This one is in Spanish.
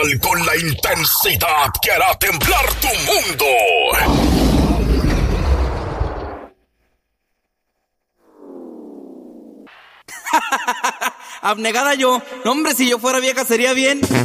Con la intensidad que hará temblar tu mundo. Abnegada yo. No, hombre, si yo fuera vieja sería bien.